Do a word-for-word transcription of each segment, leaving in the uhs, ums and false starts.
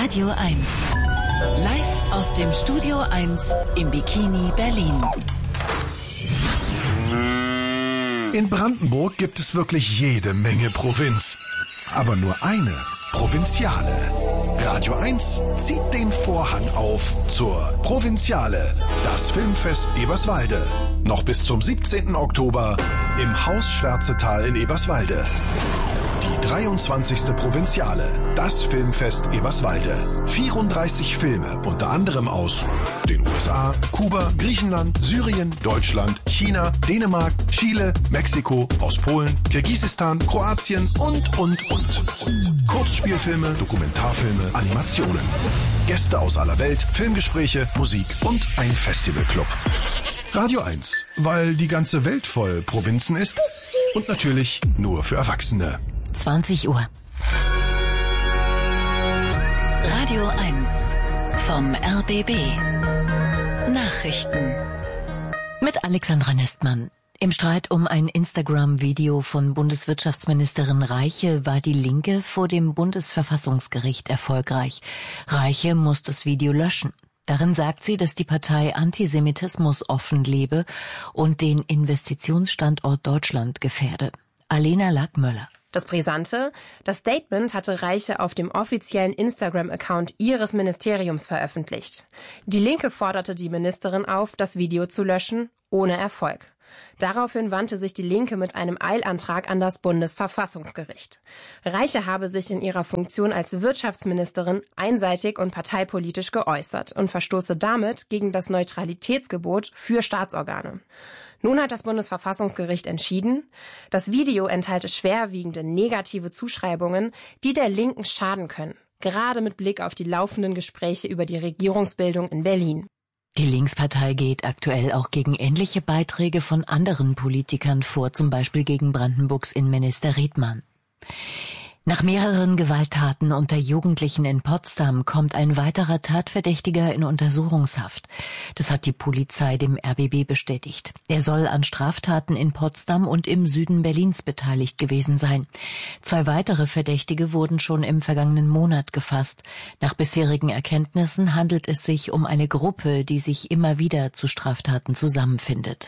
Radio eins. Live aus dem Studio eins im Bikini Berlin. In Brandenburg gibt es wirklich jede Menge Provinz. Aber nur eine Provinziale. Radio eins zieht den Vorhang auf zur Provinziale, das Filmfest Eberswalde. Noch bis zum siebzehnten Oktober im Haus Schwärzetal in Eberswalde. Die dreiundzwanzigste Provinziale, das Filmfest Eberswalde. vierunddreißig Filme, unter anderem aus den U S A, Kuba, Griechenland, Syrien, Deutschland, China, Dänemark, Chile, Mexiko, aus Polen, Kirgisistan, Kroatien und, und, und. und. Kurzspielfilme, Dokumentarfilme, Animationen. Gäste aus aller Welt, Filmgespräche, Musik und ein Festivalclub. Radio eins, weil die ganze Welt voll Provinzen ist und natürlich nur für Erwachsene. zwanzig Uhr. Radio eins vom R B B. Nachrichten. Mit Alexandra Nestmann. Im Streit um ein Instagram-Video von Bundeswirtschaftsministerin Reiche war die Linke vor dem Bundesverfassungsgericht erfolgreich. Reiche muss das Video löschen. Darin sagt sie, dass die Partei Antisemitismus offen lebe und den Investitionsstandort Deutschland gefährde. Alena Lack-Möller. Das Brisante: Das Statement hatte Reiche auf dem offiziellen Instagram-Account ihres Ministeriums veröffentlicht. Die Linke forderte die Ministerin auf, das Video zu löschen, ohne Erfolg. Daraufhin wandte sich die Linke mit einem Eilantrag an das Bundesverfassungsgericht. Reiche habe sich in ihrer Funktion als Wirtschaftsministerin einseitig und parteipolitisch geäußert und verstoße damit gegen das Neutralitätsgebot für Staatsorgane. Nun hat das Bundesverfassungsgericht entschieden, das Video enthalte schwerwiegende negative Zuschreibungen, die der Linken schaden können, gerade mit Blick auf die laufenden Gespräche über die Regierungsbildung in Berlin. Die Linkspartei geht aktuell auch gegen ähnliche Beiträge von anderen Politikern vor, zum Beispiel gegen Brandenburgs Innenminister Redmann. Nach mehreren Gewalttaten unter Jugendlichen in Potsdam kommt ein weiterer Tatverdächtiger in Untersuchungshaft. Das hat die Polizei dem R B B bestätigt. Er soll an Straftaten in Potsdam und im Süden Berlins beteiligt gewesen sein. Zwei weitere Verdächtige wurden schon im vergangenen Monat gefasst. Nach bisherigen Erkenntnissen handelt es sich um eine Gruppe, die sich immer wieder zu Straftaten zusammenfindet.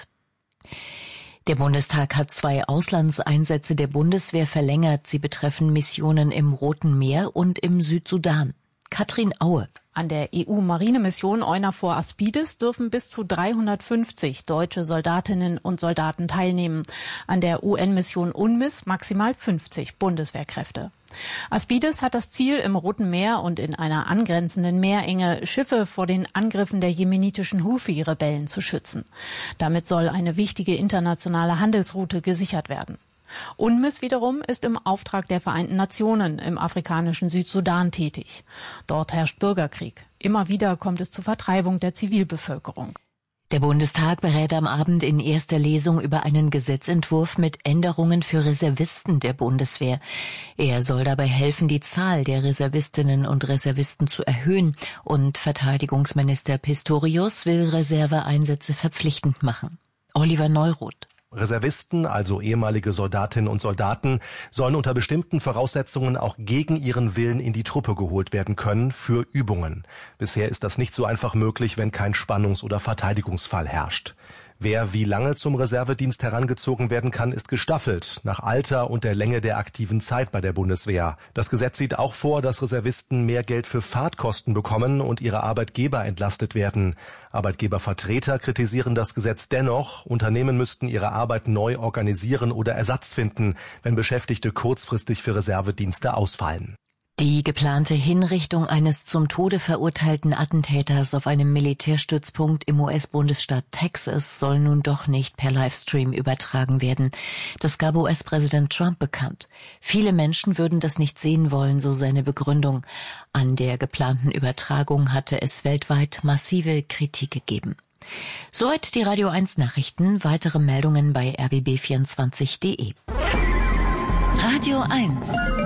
Der Bundestag hat zwei Auslandseinsätze der Bundeswehr verlängert. Sie betreffen Missionen im Roten Meer und im Südsudan. Katrin Aue. An der E U-Marinemission EUNAVFOR Aspides dürfen bis zu dreihundertfünfzig deutsche Soldatinnen und Soldaten teilnehmen. An der U N-Mission UNMISS maximal fünfzig Bundeswehrkräfte. Aspides hat das Ziel, im Roten Meer und in einer angrenzenden Meerenge Schiffe vor den Angriffen der jemenitischen Houthi-Rebellen zu schützen. Damit soll eine wichtige internationale Handelsroute gesichert werden. UNMISS wiederum ist im Auftrag der Vereinten Nationen im afrikanischen Südsudan tätig. Dort herrscht Bürgerkrieg. Immer wieder kommt es zur Vertreibung der Zivilbevölkerung. Der Bundestag berät am Abend in erster Lesung über einen Gesetzentwurf mit Änderungen für Reservisten der Bundeswehr. Er soll dabei helfen, die Zahl der Reservistinnen und Reservisten zu erhöhen, und Verteidigungsminister Pistorius will Reserveeinsätze verpflichtend machen. Oliver Neuroth. Reservisten, also ehemalige Soldatinnen und Soldaten, sollen unter bestimmten Voraussetzungen auch gegen ihren Willen in die Truppe geholt werden können für Übungen. Bisher ist das nicht so einfach möglich, wenn kein Spannungs- oder Verteidigungsfall herrscht. Wer wie lange zum Reservedienst herangezogen werden kann, ist gestaffelt, nach Alter und der Länge der aktiven Zeit bei der Bundeswehr. Das Gesetz sieht auch vor, dass Reservisten mehr Geld für Fahrtkosten bekommen und ihre Arbeitgeber entlastet werden. Arbeitgebervertreter kritisieren das Gesetz dennoch. Unternehmen müssten ihre Arbeit neu organisieren oder Ersatz finden, wenn Beschäftigte kurzfristig für Reservedienste ausfallen. Die geplante Hinrichtung eines zum Tode verurteilten Attentäters auf einem Militärstützpunkt im U S-Bundesstaat Texas soll nun doch nicht per Livestream übertragen werden. Das gab U S-Präsident Trump bekannt. Viele Menschen würden das nicht sehen wollen, so seine Begründung. An der geplanten Übertragung hatte es weltweit massive Kritik gegeben. Soweit die Radio eins Nachrichten. Weitere Meldungen bei r b b vierundzwanzig punkt d e. Radio eins.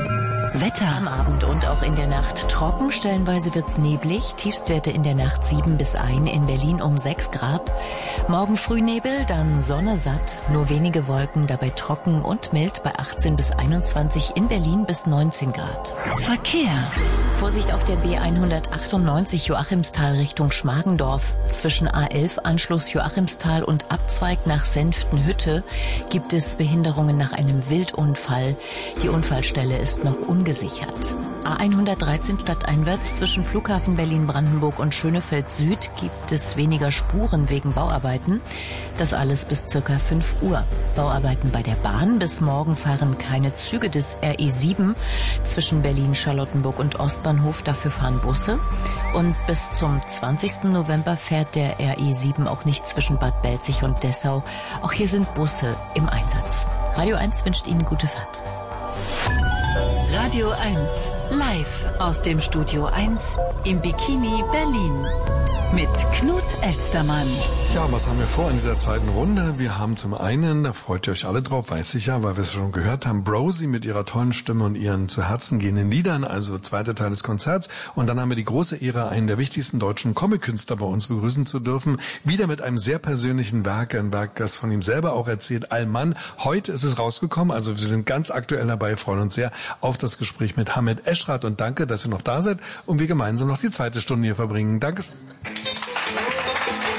Wetter. Am Abend und auch in der Nacht trocken, stellenweise wird's neblig. Tiefstwerte in der Nacht sieben bis ein, in Berlin um sechs Grad. Morgen früh Nebel, dann Sonne satt, nur wenige Wolken, dabei trocken und mild bei achtzehn bis einundzwanzig, in Berlin bis neunzehn Grad. Verkehr. Vorsicht auf der B hundertachtundneunzig Joachimsthal Richtung Schmargendorf. Zwischen A elf Anschluss Joachimsthal und Abzweig nach Senftenhütte gibt es Behinderungen nach einem Wildunfall. Die Unfallstelle ist noch ungesichert. A hundertdreizehn stadteinwärts zwischen Flughafen Berlin-Brandenburg und Schönefeld Süd gibt es weniger Spuren wegen Bauarbeiten. Das alles bis circa fünf Uhr. Bauarbeiten bei der Bahn. Bis morgen fahren keine Züge des R E sieben zwischen Berlin-Charlottenburg und Ostbahnhof. Dafür fahren Busse. Und bis zum zwanzigsten November fährt der R E sieben auch nicht zwischen Bad Belzig und Dessau. Auch hier sind Busse im Einsatz. Radio eins wünscht Ihnen gute Fahrt. Radio eins, live aus dem Studio eins im Bikini Berlin mit Knut Elstermann. Ja, was haben wir vor in dieser zweiten Runde? Wir haben zum einen, da freut ihr euch alle drauf, weiß ich ja, weil wir es schon gehört haben, Brosie mit ihrer tollen Stimme und ihren zu Herzen gehenden Liedern, also zweiter Teil des Konzerts. Und dann haben wir die große Ehre, einen der wichtigsten deutschen Comic-Künstler bei uns begrüßen zu dürfen. Wieder mit einem sehr persönlichen Werk, ein Werk, das von ihm selber auch erzählt, Allmann. Heute ist es rausgekommen, also wir sind ganz aktuell dabei, freuen uns sehr auf das Gespräch mit Hamed Eschrat und danke, dass ihr noch da seid und wir gemeinsam noch die zweite Stunde hier verbringen. Dankeschön.